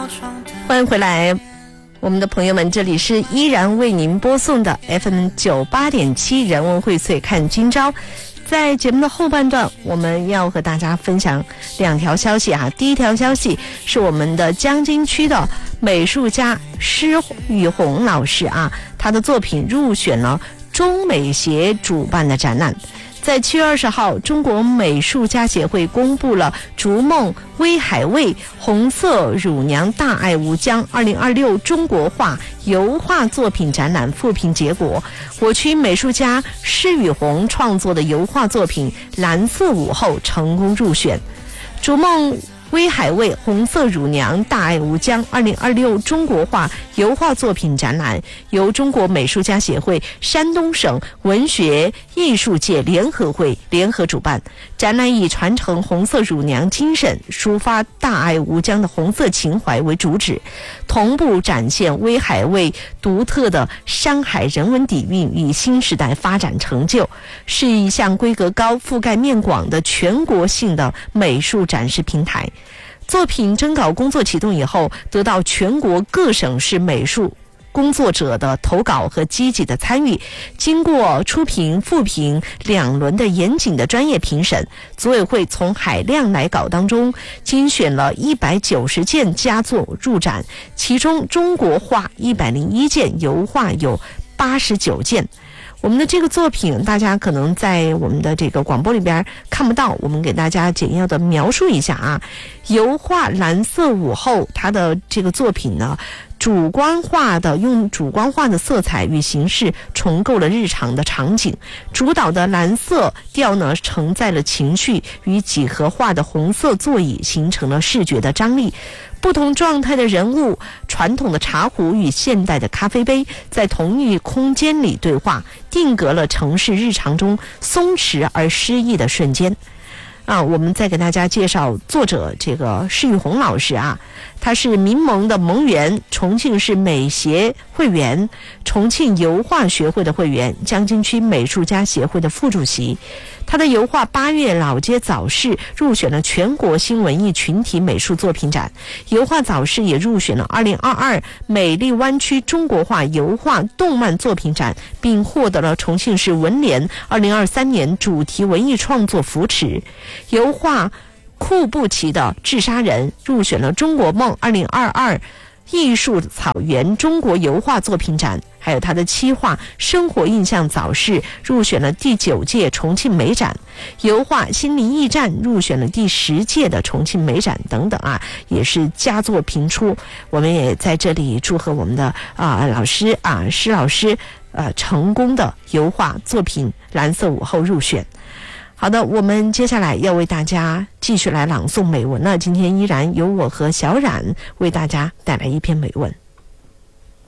欢迎回来，我们的朋友们，这里是依然为您播送的 FM98.7 人文荟萃看今朝。在节目的后半段，我们要和大家分享2条消息啊。第一条消息是我们的江津区的美术家施雨红老师啊，他的作品入选了中美协主办的展览。在7月20号，中国美术家协会公布了逐梦威海卫红色乳娘大爱无疆2026中国画油画作品展览复评结果，我区美术家施雨红创作的油画作品蓝色午后成功入选。逐梦威海卫红色乳娘大爱无疆2026中国画油画作品展览由中国美术家协会、山东省文学艺术界联合会联合主办。展览以传承红色乳娘精神、抒发大爱无疆的红色情怀为主旨，同步展现威海卫独特的山海人文底蕴与新时代发展成就，是一项规格高、覆盖面广的全国性的美术展示平台。作品征稿工作启动以后，得到全国各省市美术工作者的投稿和积极的参与，经过初评、复评2轮的严谨的专业评审，组委会从海量来稿当中精选了190件佳作入展，其中中国画101件，油画有89件。我们的这个作品大家可能在我们的这个广播里边看不到，我们给大家简要的描述一下啊。油画蓝色午后，它的这个作品呢，用主观化的色彩与形式重构了日常的场景，主导的蓝色调呢承载了情绪，与几何化的红色座椅形成了视觉的张力。不同状态的人物，传统的茶壶与现代的咖啡杯在同一空间里对话，定格了城市日常中松弛而诗意的瞬间。我们再给大家介绍作者这个施雨红老师啊，他是民盟的盟员，重庆市美协会员，重庆油画学会的会员，江津区美术家协会的副主席。他的油画《8月老街早市》入选了全国新文艺群体美术作品展，油画早市也入选了2022美丽湾区中国画油画动漫作品展，并获得了重庆市文联2023年主题文艺创作扶持。油画库布齐的《治沙人》入选了中国梦2022艺术草原中国油画作品展，还有他的漆画《生活印象早市》入选了第9届重庆美展，油画《心灵驿站》入选了第10届的重庆美展等等啊，也是佳作频出。我们也在这里祝贺我们的老师施老师成功的油画作品蓝色午后入选。好的，我们接下来要为大家继续来朗诵美文了。今天依然由我和小冉为大家带来一篇美文。